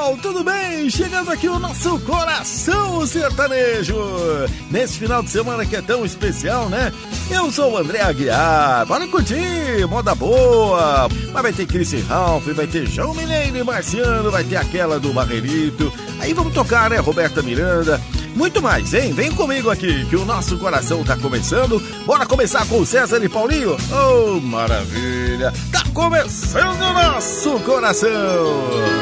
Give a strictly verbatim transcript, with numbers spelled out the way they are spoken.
pessoal, tudo bem? Chegando aqui o nosso Coração Sertanejo. Nesse final de semana que é tão especial, né? Eu sou o André Aguiar. Bora curtir, moda boa. Mas vai ter Christian Ralph, vai ter João Mineiro e Marciano, vai ter aquela do Barreirito. Aí vamos tocar, né? Roberta Miranda. Muito mais, hein? Vem comigo aqui, que o nosso coração tá começando. Bora começar com o César e Paulinho? Oh, maravilha! Tá começando o nosso coração!